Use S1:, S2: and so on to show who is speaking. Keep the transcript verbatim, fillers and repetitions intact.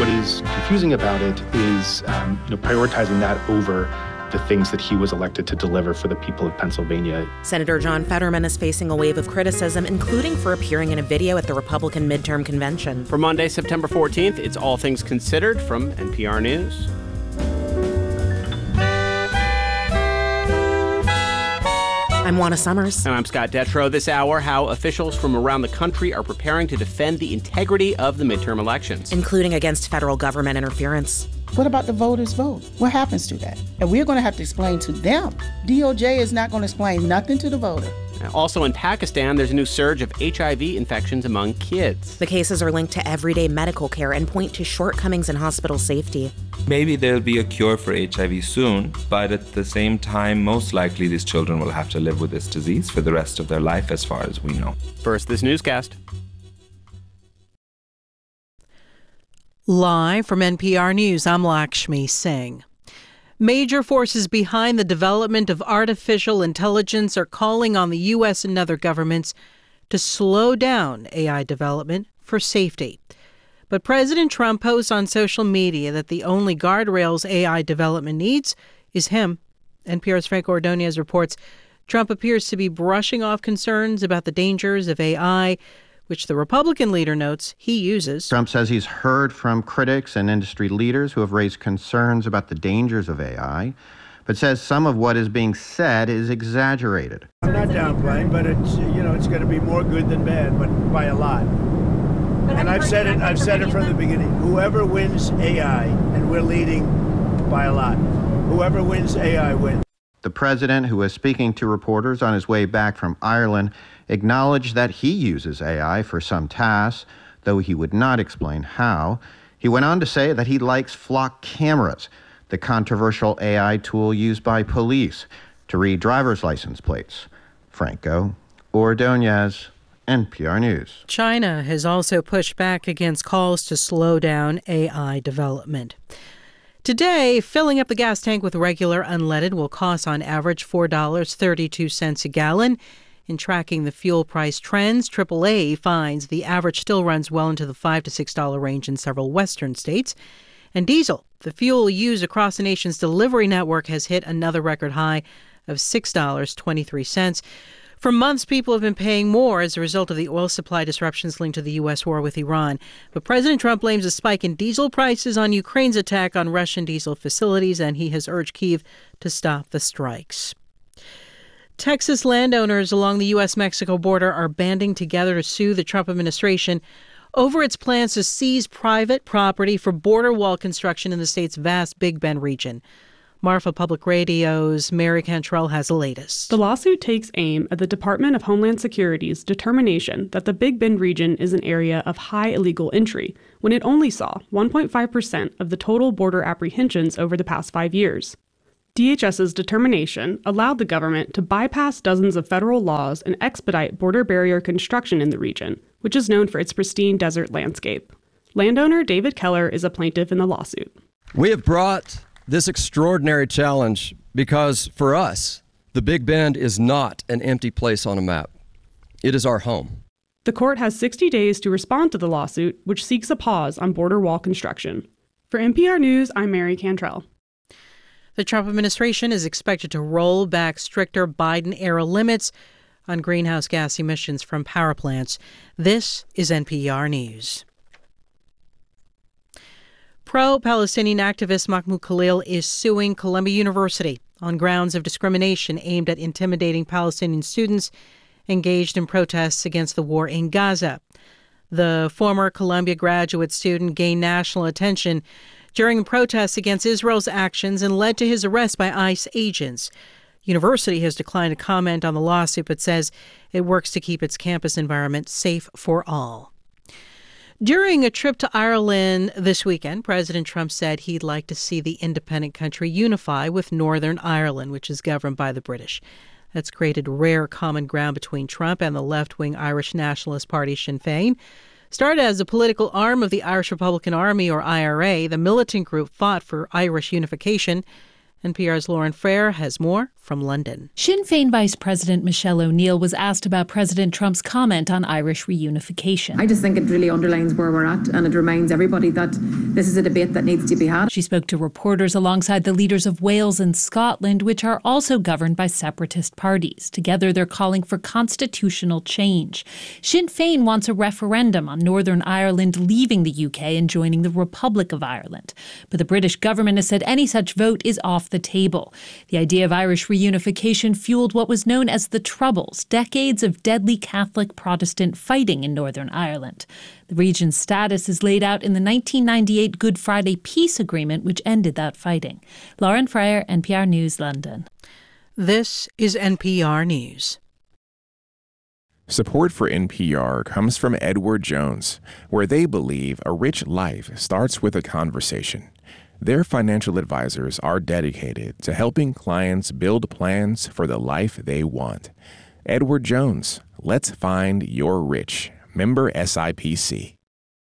S1: What is confusing about it is um, you know, prioritizing that over the things that he was elected to deliver for the people of Pennsylvania.
S2: Senator John Fetterman is facing a wave of criticism, including for appearing in a video at the Republican midterm convention.
S3: For Monday, September fourteenth, it's All Things Considered from N P R News.
S2: I'm Juana Summers.
S3: And I'm Scott Detrow. This hour, how officials from around the country are preparing to defend the integrity of the midterm elections,
S2: including against federal government interference.
S4: What about the voters' vote? What happens to that? And we're going to have to explain to them. D O J is not going to explain nothing to the voter.
S3: Also in Pakistan, there's a new surge of H I V infections among kids.
S2: The cases are linked to everyday medical care and point to shortcomings in hospital safety.
S5: Maybe there'll be a cure for H I V soon, but at the same time, most likely these children will have to live with this disease for the rest of their life, as far as we know.
S3: First, this newscast.
S6: Live from N P R News, I'm Lakshmi Singh. Major forces behind the development of artificial intelligence are calling on the U S and other governments to slow down A I development for safety. But President Trump posts on social media that the only guardrails A I development needs is him. N P R's Franco Ordonez reports Trump appears to be brushing off concerns about the dangers of A I, which the Republican leader notes he uses.
S7: Trump says he's heard from critics and industry leaders who have raised concerns about the dangers of A I, but says some of what is being said is exaggerated.
S8: I'm not downplaying, but it's, you know, it's going to be more good than bad, but by a lot. And I've said it, I've said it from the beginning. Whoever wins A I, and we're leading by a lot, whoever wins A I wins.
S7: The president, who was speaking to reporters on his way back from Ireland, acknowledged that he uses A I for some tasks, though he would not explain how. He went on to say that he likes flock cameras, the controversial A I tool used by police to read driver's license plates. Franco Ordonez, N P R News.
S6: China has also pushed back against calls to slow down A I development. Today, filling up the gas tank with regular unleaded will cost on average four dollars and thirty-two cents a gallon. In tracking the fuel price trends, triple A finds the average still runs well into the five to six dollars range in several western states. And diesel, the fuel used across the nation's delivery network, has hit another record high of six dollars and twenty-three cents. For months, people have been paying more as a result of the oil supply disruptions linked to the U S war with Iran. But President Trump blames a spike in diesel prices on Ukraine's attack on Russian diesel facilities, and he has urged Kyiv to stop the strikes. Texas landowners along the U S Mexico border are banding together to sue the Trump administration over its plans to seize private property for border wall construction in the state's vast Big Bend region. Marfa Public Radio's Mary Cantrell has the latest.
S9: The lawsuit takes aim at the Department of Homeland Security's determination that the Big Bend region is an area of high illegal entry, when it only saw one point five percent of the total border apprehensions over the past five years. DHS's determination allowed the government to bypass dozens of federal laws and expedite border barrier construction in the region, which is known for its pristine desert landscape. Landowner David Keller is a plaintiff in the lawsuit.
S10: We have brought this extraordinary challenge because, for us, the Big Bend is not an empty place on a map. It is our home.
S9: The court has sixty days to respond to the lawsuit, which seeks a pause on border wall construction. For N P R News, I'm Mary Cantrell.
S6: The Trump administration is expected to roll back stricter Biden-era limits on greenhouse gas emissions from power plants. This is N P R News. Pro-Palestinian activist Mahmoud Khalil is suing Columbia University on grounds of discrimination aimed at intimidating Palestinian students engaged in protests against the war in Gaza. The former Columbia graduate student gained national attention during protests against Israel's actions and led to his arrest by ICE agents. University has declined to comment on the lawsuit but says it works to keep its campus environment safe for all. During a trip to Ireland this weekend, President Trump said he'd like to see the independent country unify with Northern Ireland, which is governed by the British. That's created rare common ground between Trump and the left-wing Irish Nationalist Party Sinn Féin. Started as a political arm of the Irish Republican Army, or I R A, the militant group fought for Irish unification N P R's Lauren Frere has more from London.
S11: Sinn Féin Vice President Michelle O'Neill was asked about President Trump's comment on Irish reunification.
S12: I just think it really underlines where we're at, and it reminds everybody that this is a debate that needs to be had.
S11: She spoke to reporters alongside the leaders of Wales and Scotland, which are also governed by separatist parties. Together, they're calling for constitutional change. Sinn Féin wants a referendum on Northern Ireland leaving the U K and joining the Republic of Ireland. But the British government has said any such vote is off the table. The idea of Irish reunification fueled what was known as the Troubles, decades of deadly Catholic Protestant fighting in Northern Ireland. The region's status is laid out in the nineteen ninety-eight Good Friday Peace Agreement, which ended that fighting. Lauren Frere, N P R News, London.
S6: This is N P R News.
S13: Support for N P R comes from Edward Jones, where they believe a rich life starts with a conversation. Their financial advisors are dedicated to helping clients build plans for the life they want. Edward Jones, let's find your rich. Member S I P C.